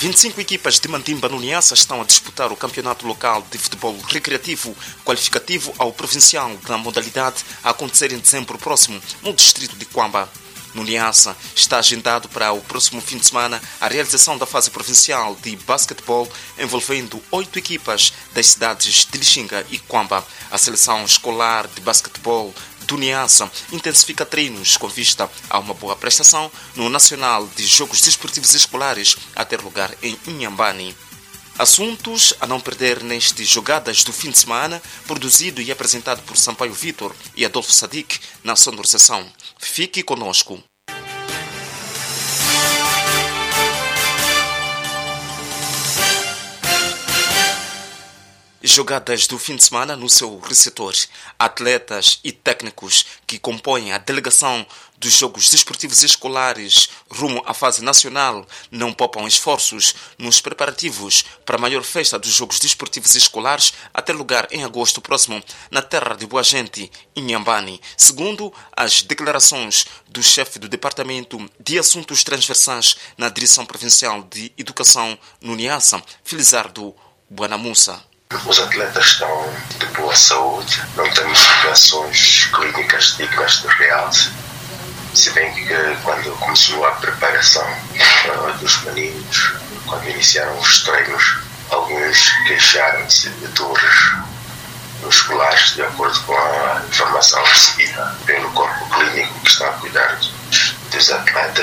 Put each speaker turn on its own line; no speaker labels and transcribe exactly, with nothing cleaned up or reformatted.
vinte e cinco equipas de Mandimba no Niassa estão a disputar o campeonato local de futebol recreativo qualificativo ao provincial da modalidade a acontecer em dezembro próximo no distrito de Quamba. No Niassa está agendado para o próximo fim de semana a realização da fase provincial de basquetebol envolvendo oito equipas das cidades de Lixinga e Quamba. A seleção escolar de basquetebol do Niassa intensifica treinos com vista a uma boa prestação no Nacional de Jogos Desportivos Escolares a ter lugar em Inhambane. Assuntos a não perder nestes Jogadas do fim de semana, produzido e apresentado por Sampaio Vitor e Adolfo Sadiq na sonorização. Fique conosco. Jogadas do fim de semana no seu receptor. Atletas e técnicos que compõem a delegação dos Jogos Desportivos Escolares rumo à fase nacional não poupam esforços nos preparativos para a maior festa dos Jogos Desportivos Escolares a ter lugar em agosto próximo na terra de Boa Gente, Inhambane, segundo as declarações do chefe do Departamento de Assuntos Transversais na Direção Provincial de Educação no Niassa, Felizardo Buanamussa.
Os atletas estão de boa saúde, não temos situações clínicas dignas de realce. Se bem que quando começou a preparação uh, dos meninos, quando iniciaram os treinos, alguns queixaram-se de dores musculares, de acordo com a informação recebida pelo corpo clínico que está a cuidar dos, dos atletas.